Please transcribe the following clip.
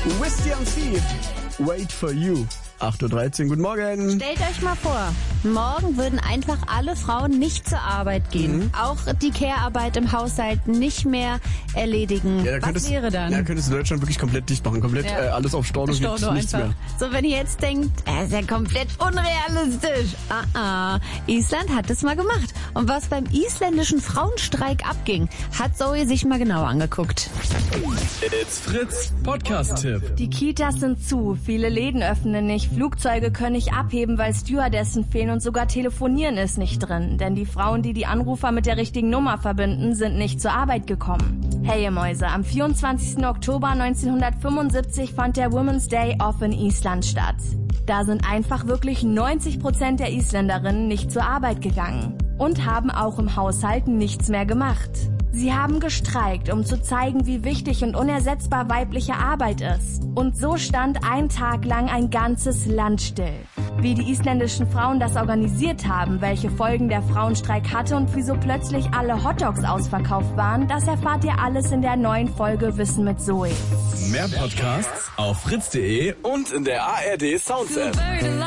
Whisky and Sea, Wait for You. 8.13 Uhr, guten Morgen. Stellt euch mal vor, morgen würden einfach alle Frauen nicht zur Arbeit gehen. Auch die Care-Arbeit im Haushalt nicht mehr erledigen. Ja, was wäre dann? Ja, könntest du Deutschland wirklich komplett dicht machen. Komplett alles auf Storno, gibt's nichts einfach. mehr. So, wenn ihr jetzt denkt, das ist ja komplett unrealistisch. Island hat es mal gemacht. Und was beim isländischen Frauenstreik abging, hat Zoe sich mal genauer angeguckt. It's Fritz Podcast-Tipp. Die Kitas sind zu, viele Läden öffnen nicht, Flugzeuge können nicht abheben, weil Stewardessen fehlen und sogar Telefonieren ist nicht drin. Denn die Frauen, die die Anrufer mit der richtigen Nummer verbinden, sind nicht zur Arbeit gekommen. Hey ihr Mäuse, am 24. Oktober 1975 fand der Women's Day Off in Island statt. Da sind einfach wirklich 90% der Isländerinnen nicht zur Arbeit gegangen und haben auch im Haushalt nichts mehr gemacht. Sie haben gestreikt, um zu zeigen, wie wichtig und unersetzbar weibliche Arbeit ist. Und so stand ein Tag lang ein ganzes Land still. Wie die isländischen Frauen das organisiert haben, welche Folgen der Frauenstreik hatte und wieso plötzlich alle Hotdogs ausverkauft waren, das erfahrt ihr alles in der neuen Folge Wissen mit Zoe. Mehr Podcasts auf fritz.de und in der ARD Sounds App.